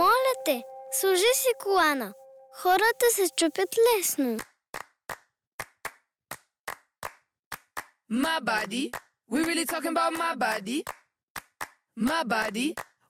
Моля те, служи си колана. Хората се чупят лесно. My body, we really talking about my body. My body,